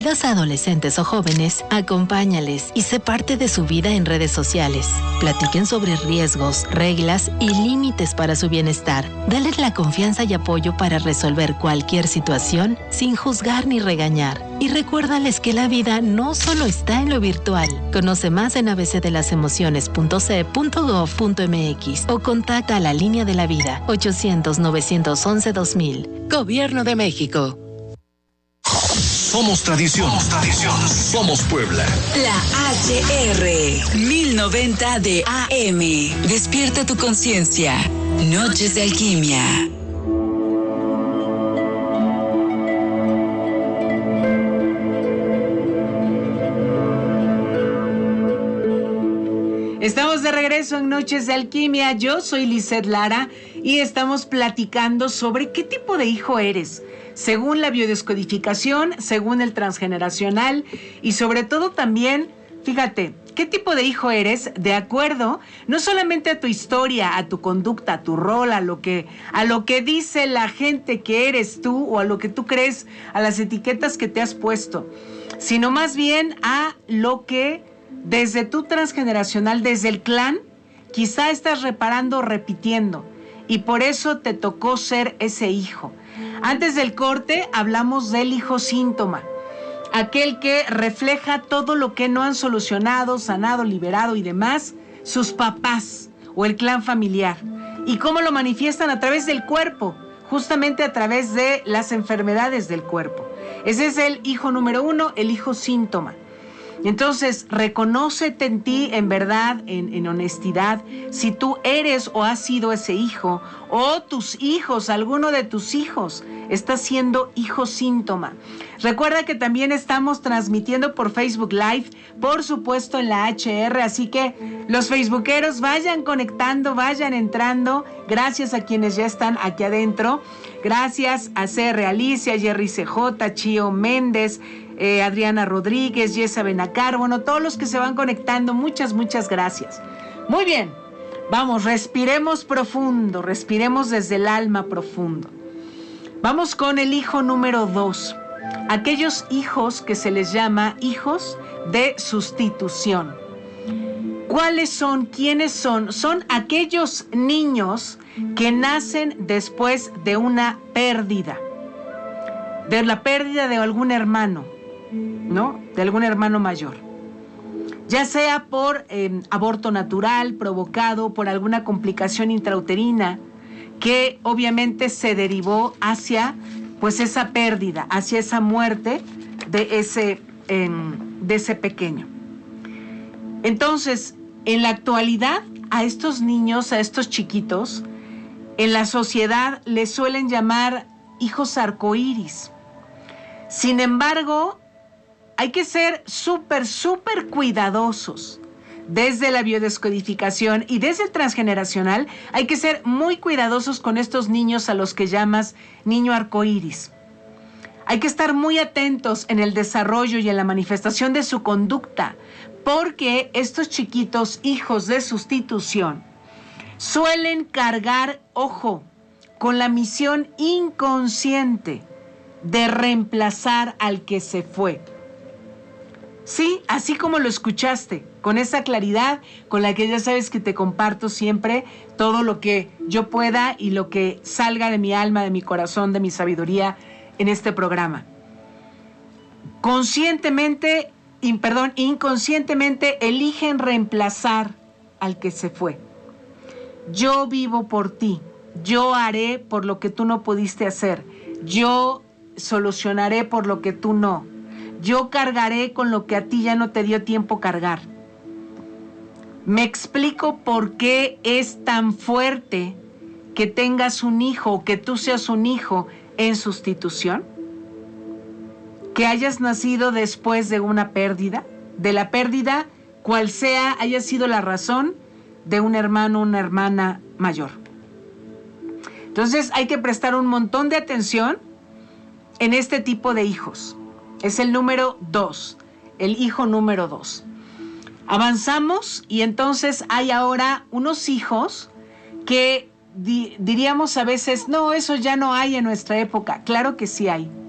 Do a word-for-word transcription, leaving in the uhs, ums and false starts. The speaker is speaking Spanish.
Los adolescentes o jóvenes, acompáñales y sé parte de su vida en redes sociales. Platiquen sobre riesgos, reglas y límites para su bienestar. Dales la confianza y apoyo para resolver cualquier situación sin juzgar ni regañar. Y recuérdales que la vida no solo está en lo virtual. Conoce más en a b c de las emociones punto c e punto gov punto m x o contacta a la Línea de la Vida ochocientos, novecientos once, dos mil. Gobierno de México. Somos tradición. Somos tradición. Somos Puebla. La H R mil noventa de A M. Despierta tu conciencia. Noches de alquimia. Estamos de regreso en Noches de Alquimia. Yo soy Lizeth Lara y estamos platicando sobre qué tipo de hijo eres, según la biodescodificación, según el transgeneracional y sobre todo también, fíjate, qué tipo de hijo eres de acuerdo no solamente a tu historia, a tu conducta, a tu rol, a lo que, a lo que dice la gente que eres tú o a lo que tú crees, a las etiquetas que te has puesto, sino más bien a lo que desde tu transgeneracional, desde el clan, quizá estás reparando o repitiendo y por eso te tocó ser ese hijo. Antes del corte hablamos del hijo síntoma, aquel que refleja todo lo que no han solucionado, sanado, liberado y demás sus papás o el clan familiar y cómo lo manifiestan a través del cuerpo, justamente a través de las enfermedades del cuerpo. Ese es el hijo número uno, el hijo síntoma. Entonces, reconócete en ti, en verdad, en, en honestidad, si tú eres o has sido ese hijo, o tus hijos, alguno de tus hijos, está siendo hijo síntoma. Recuerda que también estamos transmitiendo por Facebook Live, por supuesto en la H R, así que los facebookeros vayan conectando, vayan entrando, gracias a quienes ya están aquí adentro, gracias a C R Alicia, Jerry C J, Chío Méndez, Eh, Adriana Rodríguez, Yesa Benacar, bueno, todos los que se van conectando, muchas, muchas gracias. Muy bien, vamos, respiremos profundo, respiremos desde el alma profundo. Vamos con el hijo número dos, aquellos hijos que se les llama hijos de sustitución. ¿Cuáles son? ¿Quiénes son? Son aquellos niños que nacen después de una pérdida, de la pérdida de algún hermano, ¿no? De algún hermano mayor, ya sea por eh, aborto natural provocado por alguna complicación intrauterina que obviamente se derivó hacia pues esa pérdida, hacia esa muerte de ese, eh, de ese pequeño. Entonces, en la actualidad, a estos niños, a estos chiquitos, en la sociedad les suelen llamar hijos arcoíris. Sin embargo, hay que ser súper, súper cuidadosos. Desde la biodescodificación y desde el transgeneracional, hay que ser muy cuidadosos con estos niños a los que llamas niño arcoíris. Hay que estar muy atentos en el desarrollo y en la manifestación de su conducta, porque estos chiquitos hijos de sustitución suelen cargar, ojo, con la misión inconsciente de reemplazar al que se fue. Sí, así como lo escuchaste, con esa claridad con la que ya sabes que te comparto siempre todo lo que yo pueda y lo que salga de mi alma, de mi corazón, de mi sabiduría en este programa. Conscientemente, in, perdón, inconscientemente eligen reemplazar al que se fue. Yo vivo por ti, yo haré por lo que tú no pudiste hacer, yo solucionaré por lo que tú no. Yo cargaré con lo que a ti ya no te dio tiempo cargar. Me explico por qué es tan fuerte que tengas un hijo o que tú seas un hijo en sustitución. Que hayas nacido después de una pérdida, de la pérdida, cual sea, haya sido la razón de un hermano o una hermana mayor. Entonces hay que prestar un montón de atención en este tipo de hijos. Es el número dos, el hijo número dos. Avanzamos y entonces hay ahora unos hijos que di- diríamos a veces, no, eso ya no hay en nuestra época. Claro que sí hay.